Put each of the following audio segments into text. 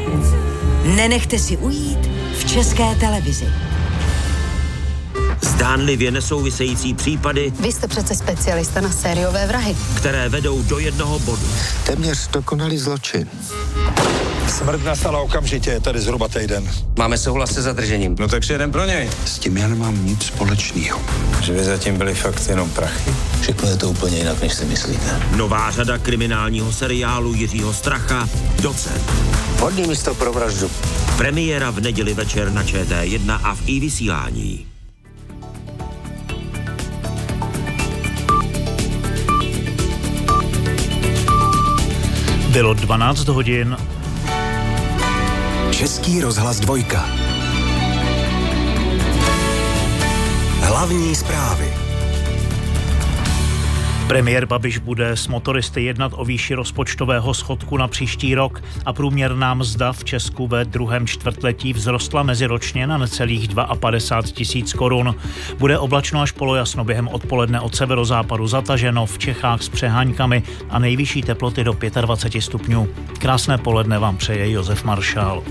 Nenechte si ujít v České televizi. Zdánlivě nesouvisející případy. Vy jste přece specialista na sériové vrahy. Které vedou do jednoho bodu. Téměř dokonalý zločin. Smrt nastala okamžitě, je tady zhruba týden. Máme souhlas se zadržením. No tak jedem pro něj. S tím já nemám nic společného. Že by zatím byly fakt jenom prachy. Všechno je to úplně jinak, než si myslíte. Nová řada kriminálního seriálu Jiřího Stracha Docent. Vhodný místo pro vraždu. Premiéra v neděli večer na ČT1 a v iVysílání. Bylo 12 hodin. Český rozhlas 2. Hlavní zprávy. Premiér Babiš bude s motoristy jednat o výši rozpočtového schodku na příští rok a průměrná mzda v Česku ve druhém čtvrtletí vzrostla meziročně na necelých 52 000 korun. Bude oblačno až polojasno, během odpoledne od severozápadu zataženo, v Čechách s přeháňkami a nejvyšší teploty do 25 stupňů. Krásné poledne vám přeje Josef Maršál.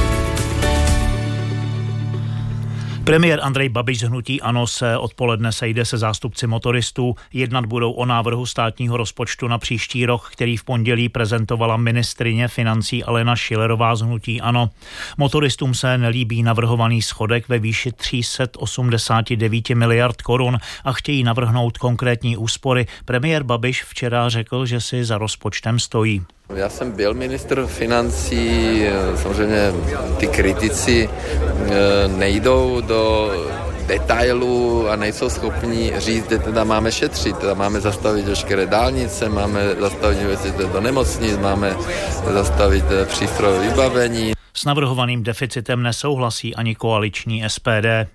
Premiér Andrej Babiš z hnutí ANO se odpoledne sejde se zástupci motoristů. Jednat budou o návrhu státního rozpočtu na příští rok, který v pondělí prezentovala ministryně financí Alena Schillerová z hnutí ANO. Motoristům se nelíbí navrhovaný schodek ve výši 389 miliard korun a chtějí navrhnout konkrétní úspory. Premiér Babiš včera řekl, že si za rozpočtem stojí. Já jsem byl ministr financí, samozřejmě ty kritici nejdou do detailů a nejsou schopni říct, že teda máme šetřit, teda máme zastavit veškeré dálnice, máme zastavit investice do nemocnic, máme zastavit přístrojové vybavení. S navrhovaným deficitem nesouhlasí ani koaliční SPD.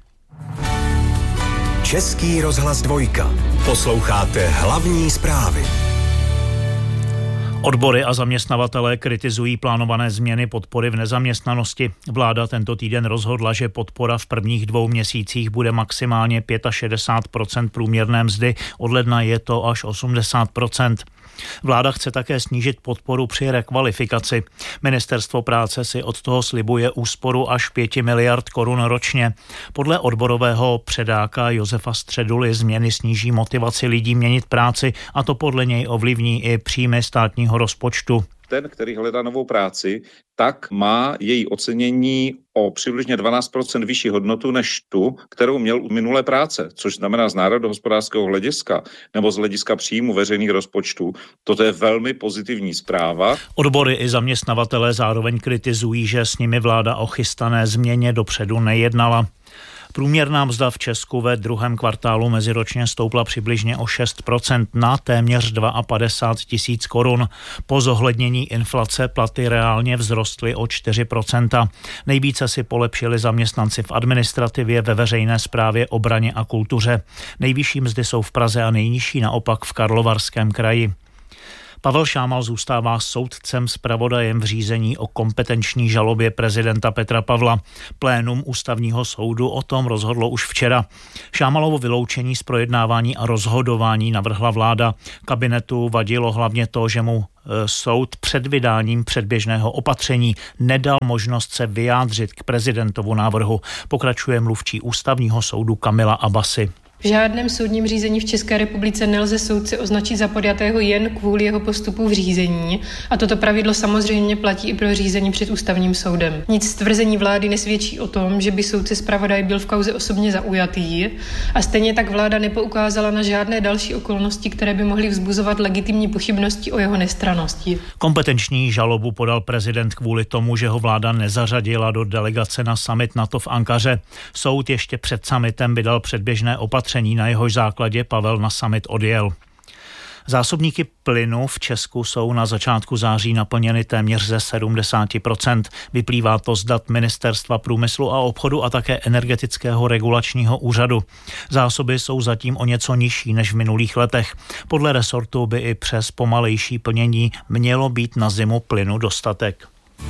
Český rozhlas 2. Posloucháte hlavní zprávy. Odbory a zaměstnavatelé kritizují plánované změny podpory v nezaměstnanosti. Vláda tento týden rozhodla, že podpora v prvních 2 měsících bude maximálně 65% průměrné mzdy, od ledna je to až 80%. Vláda chce také snížit podporu při rekvalifikaci. Ministerstvo práce si od toho slibuje úsporu až 5 miliard korun ročně. Podle odborového předáka Josefa Středuly změny sníží motivaci lidí měnit práci a to podle něj ovlivní i příjmy státního rozpočtu. Ten, který hledá novou práci, tak má její ocenění o přibližně 12% vyšší hodnotu než tu, kterou měl u minulé práce, což znamená z národohospodářského hlediska nebo z hlediska příjmu veřejných rozpočtů. Toto je velmi pozitivní zpráva. Odbory i zaměstnavatelé zároveň kritizují, že s nimi vláda o chystané změně dopředu nejednala. Průměrná mzda v Česku ve druhém kvartálu meziročně stoupla přibližně o 6% na téměř 52 000 korun. Po zohlednění inflace platy reálně vzrostly o 4%. Nejvíce si polepšili zaměstnanci v administrativě, ve veřejné správě, obraně a kultuře. Nejvyšší mzdy jsou v Praze a nejnižší naopak v Karlovarském kraji. Pavel Šámal zůstává soudcem zpravodajem v řízení o kompetenční žalobě prezidenta Petra Pavla. Plénum ústavního soudu o tom rozhodlo už včera. Šámalovo vyloučení z projednávání a rozhodování navrhla vláda. Kabinetu vadilo hlavně to, že mu soud před vydáním předběžného opatření nedal možnost se vyjádřit k prezidentovu návrhu. Pokračuje mluvčí ústavního soudu Kamila Abasi. V žádném soudním řízení v České republice nelze soudce označit za podjatého jen kvůli jeho postupu v řízení a toto pravidlo samozřejmě platí i pro řízení před ústavním soudem. Nic z tvrzení vlády nesvědčí o tom, že by soudce zpravodaj byl v kauze osobně zaujatý a stejně tak vláda nepoukázala na žádné další okolnosti, které by mohly vzbuzovat legitimní pochybnosti o jeho nestrannosti. Kompetenční žalobu podal prezident kvůli tomu, že ho vláda nezařadila do delegace na summit NATO v Ankaře. Soud ještě před summitem vydal předběžné opatření, na jehož základě Pavel na summit odjel. Zásobníky plynu v Česku jsou na začátku září naplněny téměř ze 70%. Vyplývá to z dat Ministerstva průmyslu a obchodu a také Energetického regulačního úřadu. Zásoby jsou zatím o něco nižší než v minulých letech. Podle resortu by i přes pomalejší plnění mělo být na zimu plynu dostatek.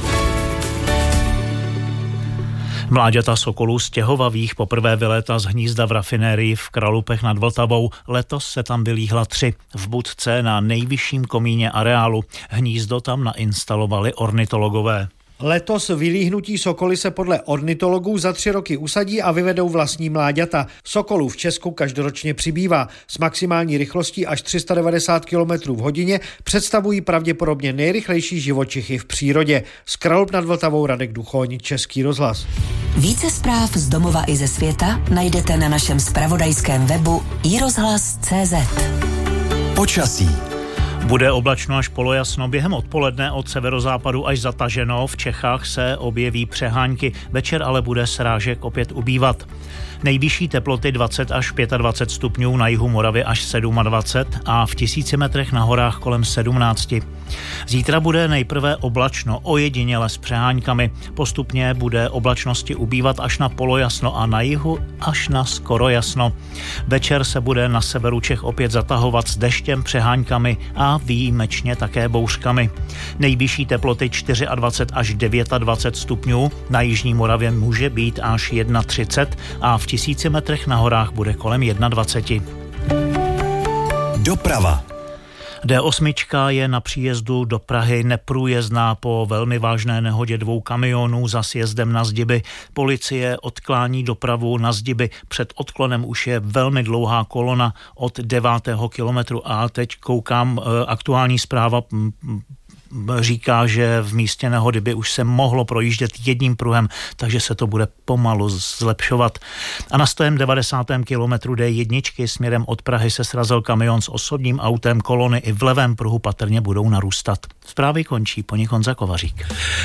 Mláďata sokolů stěhovavých poprvé vylétá z hnízda v rafinérii v Kralupech nad Vltavou. Letos se tam vylíhla 3 v budce na nejvyšším komíně areálu. Hnízdo tam nainstalovali ornitologové. Letos vylíhnutí sokoly se podle ornitologů za 3 roky usadí a vyvedou vlastní mláďata. Sokolů v Česku každoročně přibývá. S maximální rychlostí až 390 km v hodině představují pravděpodobně nejrychlejší živočichy v přírodě. Z Kralupy nad Vltavou Radek Duchoň, Český rozhlas. Více zpráv z domova i ze světa najdete na našem zpravodajském webu iRozhlas.cz. Počasí. Bude oblačno až polojasno, během odpoledne od severozápadu až zataženo, v Čechách se objeví přehánky, večer ale bude srážek opět ubývat. Nejvyšší teploty 20 až 25 stupňů, na jihu Moravy až 27 a v 1000 metrech na horách kolem 17. Zítra bude nejprve oblačno, ojediněle s přehánkami. Postupně bude oblačnosti ubývat až na polojasno a na jihu až na skoro jasno. Večer se bude na severu Čech opět zatahovat s deštěm, přehánkami a výjimečně také bouřkami. Nejvyšší teploty 24 až 29 stupňů, na jižní Moravě může být až 31 a v 1000 metrech na horách bude kolem 21. Doprava. D8 je na příjezdu do Prahy neprůjezdná po velmi vážné nehodě 2 kamionů za sjezdem na zdiby. Policie odklání dopravu na zdiby. Před odklonem už je velmi dlouhá kolona od 9. kilometru a teď koukám, aktuální zpráva říká, že v místě nehody by už se mohlo projíždět jedním pruhem, takže se to bude pomalu zlepšovat. A na 190. kilometru D1 směrem od Prahy se srazil kamion s osobním autem, kolony i v levém pruhu patrně budou narůstat. Zprávy končí, po nich Honza Kovařík.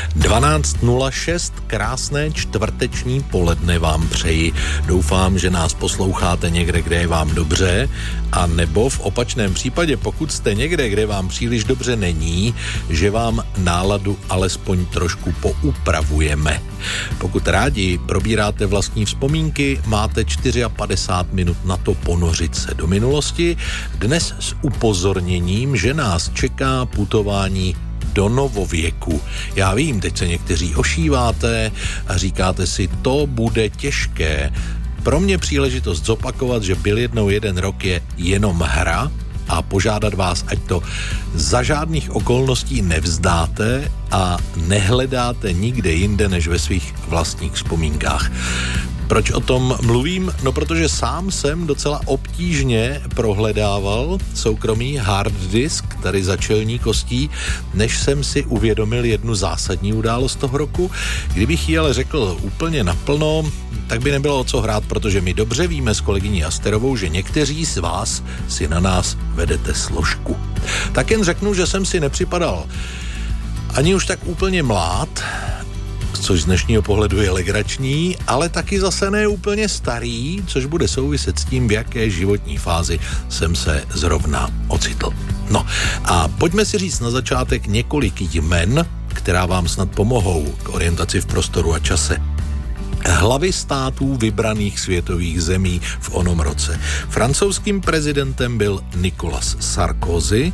12:06, krásné čtvrteční poledne vám přeji. Doufám, že nás posloucháte někde, kde je vám dobře, a nebo v opačném případě, pokud jste někde, kde vám příliš dobře není, že vám náladu alespoň trošku poupravujeme. Pokud rádi probíráte vlastní vzpomínky, máte 54 minut na to ponořit se do minulosti, dnes s upozorněním, že nás čeká putování do novověku. Já vím, teď se někteří ošíváte a říkáte si, to bude těžké. Pro mě příležitost zopakovat, že Byl jednou jeden rok je jenom hra a požádat vás, ať to za žádných okolností nevzdáte a nehledáte nikde jinde než ve svých vlastních vzpomínkách. Proč o tom mluvím? No, protože sám jsem docela obtížně prohledával soukromý hard disk tady za čelní kostí, než jsem si uvědomil jednu zásadní událost toho roku. Kdybych ji ale řekl úplně naplno, tak by nebylo o co hrát, protože my dobře víme s kolegyní Asterovou, že někteří z vás si na nás vedete složku. Tak jen řeknu, že jsem si nepřipadal ani už tak úplně mlád, což z dnešního pohledu je legrační, ale taky zase ne úplně starý, což bude souviset s tím, v jaké životní fázi jsem se zrovna ocitl. No a pojďme si říct na začátek několik jmen, která vám snad pomohou k orientaci v prostoru a čase. Hlavy států vybraných světových zemí v onom roce. Francouzským prezidentem byl Nicolas Sarkozy,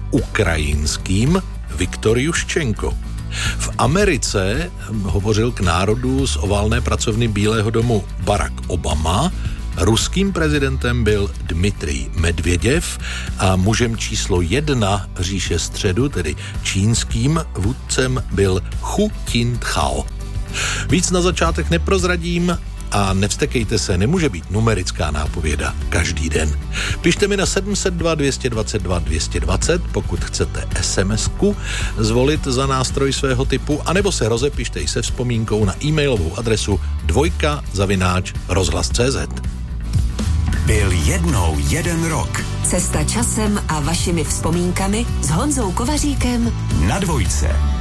ukrajinským Viktor Juščenko. V Americe hovořil k národu z oválné pracovny Bílého domu Barack Obama, ruským prezidentem byl Dmitrij Medvěděv a mužem číslo 1 říše středu, tedy čínským vůdcem, byl Hu Jintao. Víc na začátek neprozradím a nevstekejte se, nemůže být numerická nápověda každý den. Pište mi na 702 222 220, pokud chcete SMS-ku zvolit za nástroj svého typu, anebo se rozepište i se vzpomínkou na e-mailovou adresu 2@rozhlas.cz. Byl jednou jeden rok. Cesta časem a vašimi vzpomínkami s Honzou Kovaříkem Na Dvojce.